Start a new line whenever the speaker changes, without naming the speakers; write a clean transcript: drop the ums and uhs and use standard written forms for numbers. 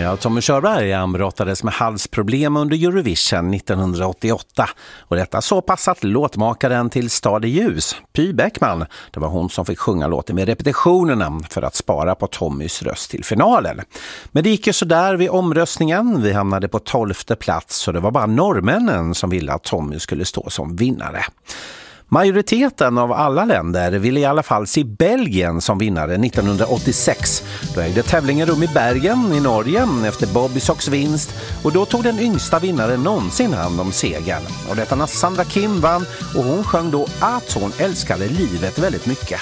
Ja, Tommy Körberg brottades med halsproblem under Eurovision 1988. Och detta så pass att låtmakaren till Stad i ljus, Py Bäckman, det var hon som fick sjunga låten med repetitionerna för att spara på Tommys röst till finalen. Men det gick ju så där vid omröstningen. Vi hamnade på 12:e plats, så det var bara norrmännen som ville att Tommy skulle stå som vinnare. Majoriteten av alla länder ville i alla fall se Belgien som vinnare 1986. Då ägde tävlingen rum i Bergen i Norge efter Bobby Socks vinst, och då tog den yngsta vinnaren någonsin hand om segern. Och detta när Sandra Kim vann, och hon sjöng då att hon älskade livet väldigt mycket.